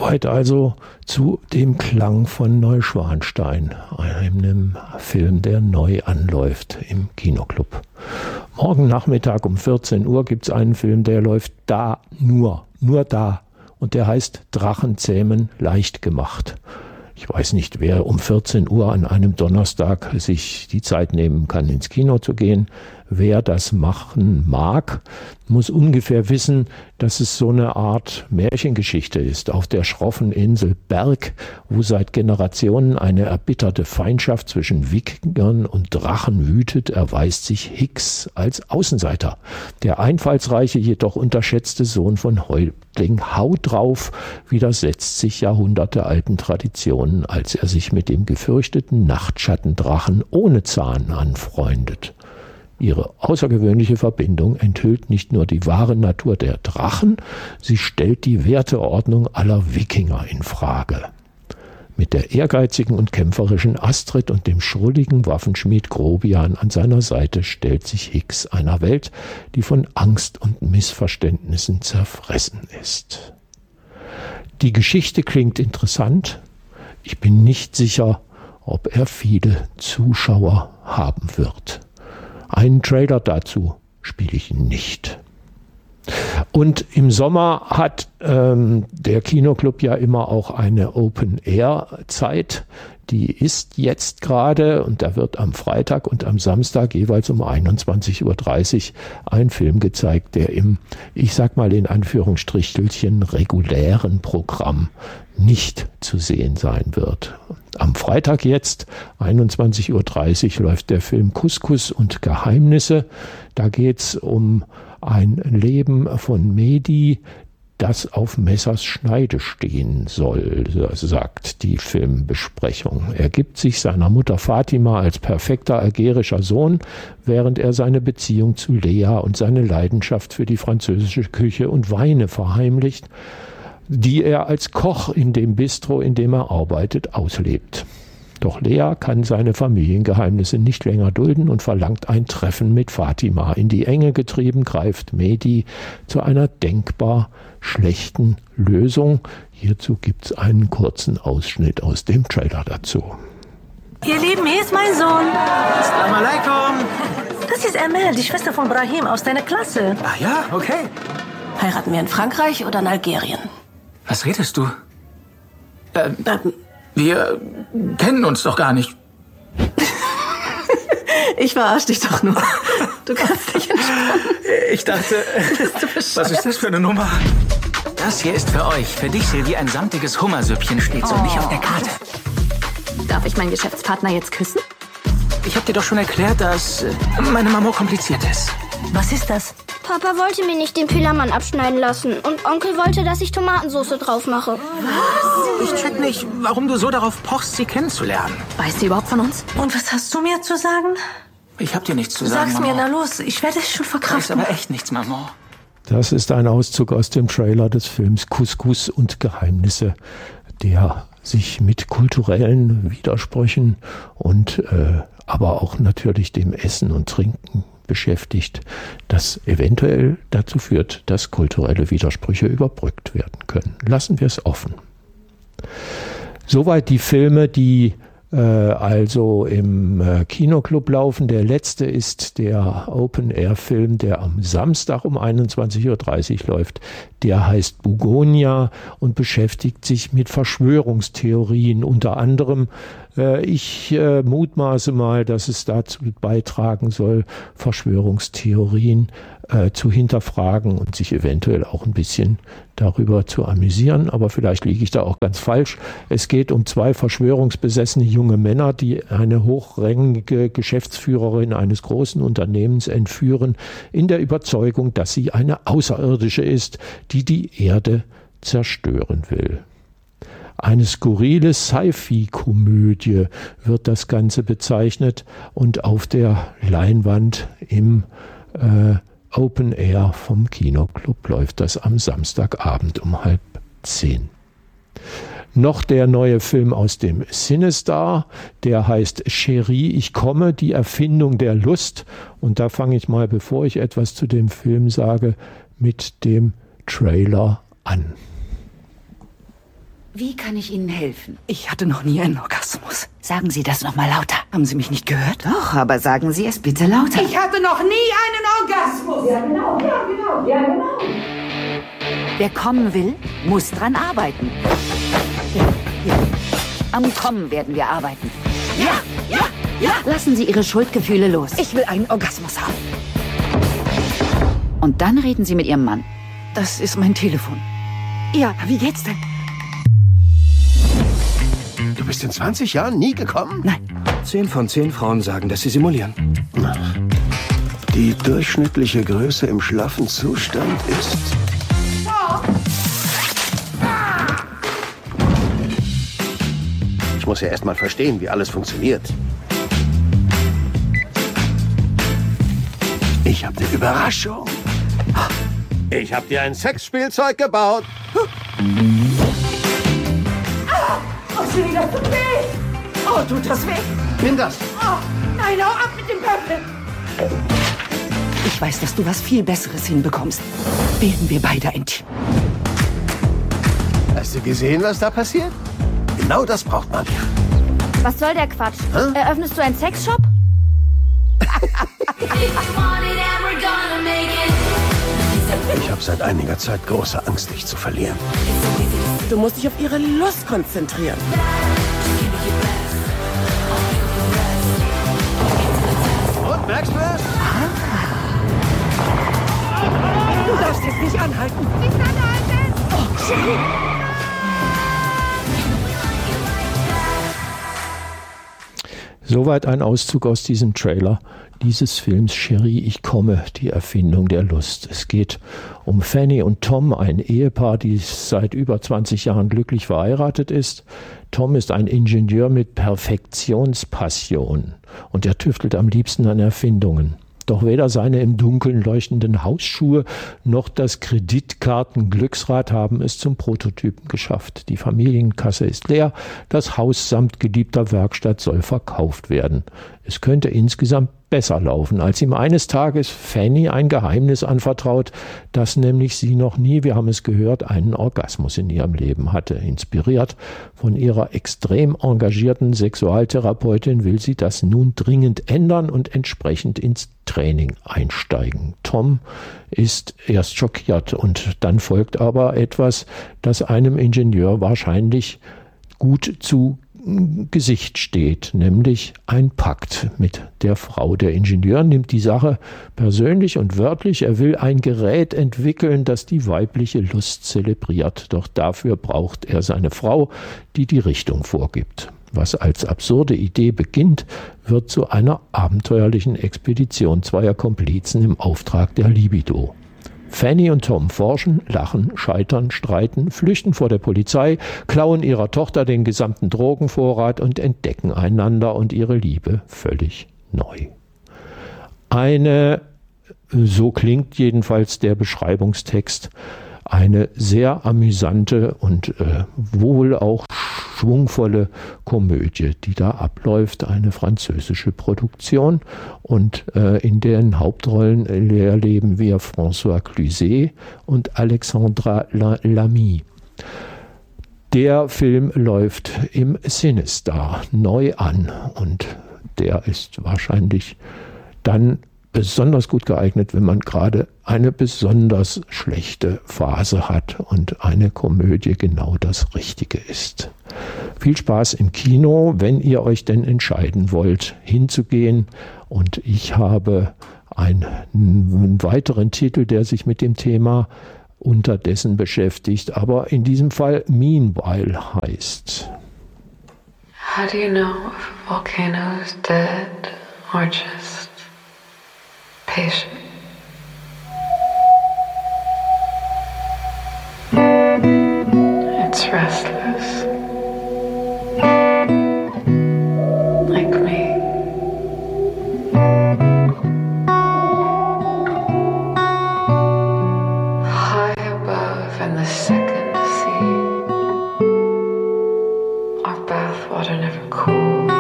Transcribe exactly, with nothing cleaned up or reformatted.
Soweit also zu dem Klang von Neuschwanstein, einem Film, der neu anläuft im Kinoclub. Morgen Nachmittag um vierzehn Uhr gibt es einen Film, der läuft da, nur, nur da. Und der heißt Drachenzähmen leicht gemacht. Ich weiß nicht, wer um vierzehn Uhr an einem Donnerstag sich die Zeit nehmen kann, ins Kino zu gehen. Wer das machen mag, muss ungefähr wissen, dass es so eine Art Märchengeschichte ist. Auf der schroffen Insel Berg, wo seit Generationen eine erbitterte Feindschaft zwischen Wikingern und Drachen wütet, erweist sich Hicks als Außenseiter. Der einfallsreiche, jedoch unterschätzte Sohn von Häuptling Hau drauf widersetzt sich jahrhundertealten Traditionen, als er sich mit dem gefürchteten Nachtschattendrachen ohne Zahn anfreundet. Ihre außergewöhnliche Verbindung enthüllt nicht nur die wahre Natur der Drachen, sie stellt die Werteordnung aller Wikinger in Frage. Mit der ehrgeizigen und kämpferischen Astrid und dem schrulligen Waffenschmied Grobian an seiner Seite stellt sich Hicks einer Welt, die von Angst und Missverständnissen zerfressen ist. Die Geschichte klingt interessant. Ich bin nicht sicher, ob er viele Zuschauer haben wird. Einen Trailer dazu spiele ich nicht. Und im Sommer hat ähm, der Kinoclub ja immer auch eine Open-Air-Zeit. Die ist jetzt gerade und da wird am Freitag und am Samstag jeweils um einundzwanzig Uhr dreißig ein Film gezeigt, der im, ich sag mal in Anführungsstrichelchen, regulären Programm nicht zu sehen sein wird. Am Freitag jetzt, einundzwanzig Uhr dreißig, läuft der Film Couscous und Geheimnisse. Da geht's um ein Leben von Mehdi, das auf Messers Schneide stehen soll, sagt die Filmbesprechung. Er gibt sich seiner Mutter Fatima als perfekter algerischer Sohn, während er seine Beziehung zu Lea und seine Leidenschaft für die französische Küche und Weine verheimlicht, die er als Koch in dem Bistro, in dem er arbeitet, auslebt. Doch Lea kann seine Familiengeheimnisse nicht länger dulden und verlangt ein Treffen mit Fatima. In die Enge getrieben greift Mehdi zu einer denkbar schlechten Lösung. Hierzu gibt es einen kurzen Ausschnitt aus dem Trailer dazu. Ihr Lieben, hier ist mein Sohn. Assalamu alaikum. Das ist Amel, die Schwester von Brahim aus deiner Klasse. Ah ja, okay. Heiraten wir in Frankreich oder in Algerien? Was redest du? Äh, wir kennen uns doch gar nicht. Ich verarsch dich doch nur. Du kannst dich entspannen. Ich dachte, was ist das für eine Nummer? Das hier ist für euch. Für dich, Silvi, ein samtiges Hummersüppchen steht so oh. nicht auf der Karte. Darf ich meinen Geschäftspartner jetzt küssen? Ich habe dir doch schon erklärt, dass meine Mama kompliziert ist. Was ist das? Papa wollte mir nicht den Pillermann abschneiden lassen und Onkel wollte, dass ich Tomatensauce drauf mache. Was? Ich check nicht, warum du so darauf pochst, sie kennenzulernen. Weiß sie überhaupt von uns? Und was hast du mir zu sagen? Ich hab dir nichts zu sagen, Sag's Mama. mir, na los, ich werde es schon verkraften. Das ist aber echt nichts, Mama. Das ist ein Auszug aus dem Trailer des Films Couscous und Geheimnisse, der sich mit kulturellen Widersprüchen und äh, aber auch natürlich dem Essen und Trinken beschäftigt, das eventuell dazu führt, dass kulturelle Widersprüche überbrückt werden können. Lassen wir es offen. Soweit die Filme, die äh, also im äh, Kinoclub laufen. Der letzte ist der Open-Air-Film, der am Samstag um einundzwanzig Uhr dreißig läuft. Der heißt Bugonia und beschäftigt sich mit Verschwörungstheorien. Unter anderem, äh, ich äh, mutmaße mal, dass es dazu beitragen soll, Verschwörungstheorien äh, zu hinterfragen und sich eventuell auch ein bisschen darüber zu amüsieren. Aber vielleicht liege ich da auch ganz falsch. Es geht um zwei verschwörungsbesessene junge Männer, die eine hochrangige Geschäftsführerin eines großen Unternehmens entführen, in der Überzeugung, dass sie eine Außerirdische ist, die die Erde zerstören will. Eine skurrile Sci-Fi-Komödie wird das Ganze bezeichnet und auf der Leinwand im äh, Open Air vom Kinoclub läuft das am Samstagabend um halb zehn. Noch der neue Film aus dem Cinestar, der heißt Cherie, ich komme, die Erfindung der Lust. Und da fange ich mal, bevor ich etwas zu dem Film sage, mit dem Trailer an. Wie kann ich Ihnen helfen? Ich hatte noch nie einen Orgasmus. Sagen Sie das noch mal lauter. Haben Sie mich nicht gehört? Doch, aber sagen Sie es bitte lauter. Ich hatte noch nie einen Orgasmus. Ja, genau, ja, genau, ja, genau. Wer kommen will, muss dran arbeiten. Ja, ja. Am Kommen werden wir arbeiten. Ja, ja, ja. Lassen Sie Ihre Schuldgefühle los. Ich will einen Orgasmus haben. Und dann reden Sie mit Ihrem Mann. Das ist mein Telefon. Ja, wie geht's denn? Du bist in zwanzig Jahren nie gekommen? Nein. Zehn von zehn Frauen sagen, dass sie simulieren. Die durchschnittliche Größe im schlaffen Zustand ist... Ich muss ja erst mal verstehen, wie alles funktioniert. Ich habe eine Überraschung. Ich habe dir ein Sexspielzeug gebaut. Oh, Julie, das tut weh. Oh, tut das weh? Nimm das. Oh, nein, hau ab mit dem Pöppel. Ich weiß, dass du was viel Besseres hinbekommst. Werden wir beide ein Team. Hast du gesehen, was da passiert? Genau das braucht man. Was soll der Quatsch? Hä? Eröffnest du einen Sexshop? Ich habe seit einiger Zeit große Angst, dich zu verlieren. Du musst dich auf ihre Lust konzentrieren. Und, merkst du es? Du darfst jetzt nicht anhalten. Nicht anhalten! Oh, Julie! Soweit ein Auszug aus diesem Trailer dieses Films Cherie, ich komme, die Erfindung der Lust. Es geht um Fanny und Tom, ein Ehepaar, die seit über zwanzig Jahren glücklich verheiratet ist. Tom ist ein Ingenieur mit Perfektionspassion und er tüftelt am liebsten an Erfindungen. Doch weder seine im Dunkeln leuchtenden Hausschuhe noch das Kreditkartenglücksrad haben es zum Prototypen geschafft. Die Familienkasse ist leer, das Haus samt geliebter Werkstatt soll verkauft werden. Es könnte insgesamt besser laufen, als ihm eines Tages Fanny ein Geheimnis anvertraut, dass nämlich sie noch nie, wir haben es gehört, einen Orgasmus in ihrem Leben hatte. Inspiriert von ihrer extrem engagierten Sexualtherapeutin will sie das nun dringend ändern und entsprechend ins Training einsteigen. Tom ist erst schockiert und dann folgt aber etwas, das einem Ingenieur wahrscheinlich gut zu Gesicht steht, nämlich ein Pakt mit der Frau. Der Ingenieur nimmt die Sache persönlich und wörtlich. Er will ein Gerät entwickeln, das die weibliche Lust zelebriert. Doch dafür braucht er seine Frau, die die Richtung vorgibt. Was als absurde Idee beginnt, wird zu einer abenteuerlichen Expedition zweier Komplizen im Auftrag der Libido. Fanny und Tom forschen, lachen, scheitern, streiten, flüchten vor der Polizei, klauen ihrer Tochter den gesamten Drogenvorrat und entdecken einander und ihre Liebe völlig neu. Eine, so klingt jedenfalls der Beschreibungstext, eine sehr amüsante und äh, wohl auch schwungvolle Komödie, die da abläuft, eine französische Produktion. Und äh, in deren Hauptrollen erleben wir François Cluzet und Alexandra Lamy. Der Film läuft im Cinestar neu an und der ist wahrscheinlich dann besonders gut geeignet, wenn man gerade eine besonders schlechte Phase hat und eine Komödie genau das Richtige ist. Viel Spaß im Kino, wenn ihr euch denn entscheiden wollt, hinzugehen. Und ich habe einen, einen weiteren Titel, der sich mit dem Thema unterdessen beschäftigt, aber in diesem Fall Meanwhile heißt. How do you know if a volcano is dead or just patient? It's restless.